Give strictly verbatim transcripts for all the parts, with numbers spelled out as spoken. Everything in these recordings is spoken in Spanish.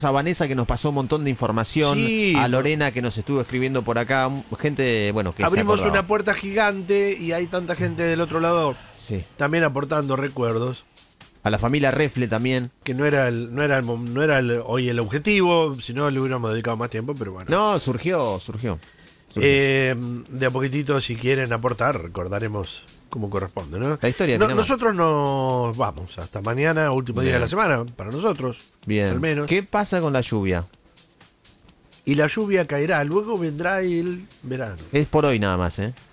A Vanessa que nos pasó un montón de información, Sí. a Lorena que nos estuvo escribiendo por acá, gente, bueno, que Abrimos se acordaba. una puerta gigante y hay tanta gente del otro lado Sí. también aportando recuerdos, A la familia Refle también. que no era el, no era el, mom- no era el- hoy el objetivo, si no le hubiéramos dedicado más tiempo, pero bueno. No, surgió, surgió. surgió. Eh, de a poquitito, si quieren aportar, recordaremos como corresponde, ¿no? La historia, No, tenemos. nosotros nos vamos hasta mañana, último día de Bien. la semana, para nosotros, Bien. al menos. ¿Qué pasa con la lluvia? Y la lluvia caerá, luego vendrá el verano. Es por hoy nada más, ¿eh?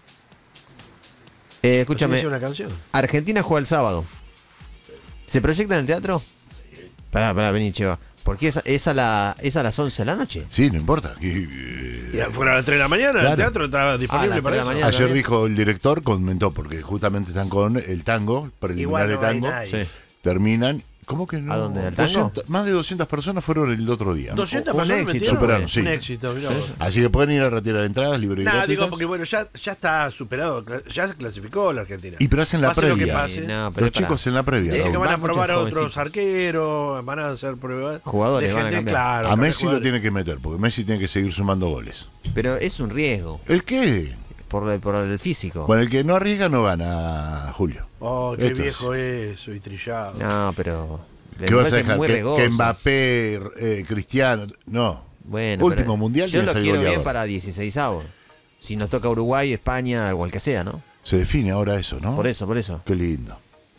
Eh, escúchame, ¿Así dice una canción? Argentina juega el sábado. ¿Se proyecta en el teatro? Pará, pará, vení, Cheva. ¿Por qué es, es, a la, es a las once de la noche? Sí, no importa. Que, eh, Y fuera a las tres de la mañana, Claro. el teatro estaba disponible Ah, las para tres de la eso. mañana. Ayer también. dijo el director, comentó, porque justamente están con el tango, preliminar Igual de no hay tango, nadie. Sí. terminan. ¿Cómo que no? ¿A dónde? ¿Al tango? doscientas más de doscientas personas fueron el otro día. doscientas Un personas éxito. metieron. Superaron, sí. Un éxito, mirá vos. Así que pueden ir a retirar entradas, libre y Nada, gratuitas. digo, porque bueno, ya, ya está superado, cla- ya se clasificó la Argentina. Y pero hacen la Pase lo que previa. pase. Eh, no, pero Los pará. chicos en la previa. Dicen Raúl. que van a Van muchos probar a otros jovencitos. arqueros, van a hacer pruebas. Jugadores de van a gente, cambiar. claro, A cambiar Messi lo jugadores. tiene que meter, porque Messi tiene que seguir sumando goles. Pero es un riesgo, ¿El qué? por, el- por el físico. Bueno, el que no arriesga no gana, Julio. Oh, qué Esto es. viejo es, soy trillado. No, pero... ¿Qué me vas a parece dejar? muy Que, regoso. que Mbappé, eh, Cristiano. No. Bueno, Último pero mundial yo tiene lo que ser quiero bien goleador. para dieciséis avos. Si nos toca Uruguay, España, o el que sea, ¿no? Se define ahora eso, ¿no? Por eso, por eso. Qué lindo.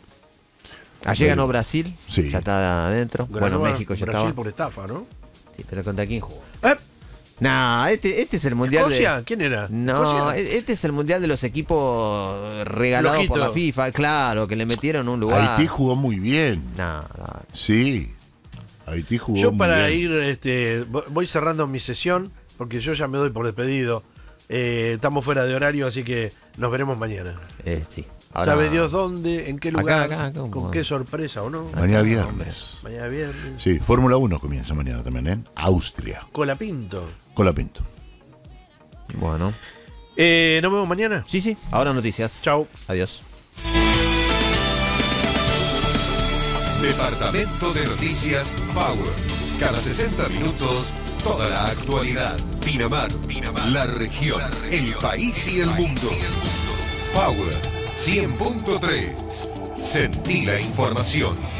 Ayer ganó Brasil, Sí. ya está adentro. Ganó Bueno, a México ya Brasil estaba. por estafa, ¿no? Sí, pero ¿contra quién jugó? ¿Eh? No, este, este es el mundial ¿Escocia? de... ¿Quién era? No, ¿Escocia? e- este es el mundial de los equipos regalados Flojito. por la FIFA. Claro, que le metieron un lugar. Haití jugó muy bien. No, no. Sí. Haití jugó Yo muy para bien. ir, este, vo- voy cerrando mi sesión, porque yo ya me doy por despedido. Eh, estamos fuera de horario, así que nos veremos mañana. Eh, sí. Ahora- ¿Sabe Dios dónde, en qué Acá, lugar, acá, acá, con como- qué sorpresa o no? Mañana viernes. Mañana viernes. Sí, Fórmula uno comienza mañana también, ¿eh? Austria. Colapinto. Con la Pinto. Bueno. Eh, ¿Nos vemos mañana? Sí, sí. Ahora noticias. Chau. Adiós. Departamento de Noticias Power. Cada sesenta minutos, toda la actualidad. Pinamar, Pinamar, la región, el país y el mundo. Power cien punto tres. Sentí la información.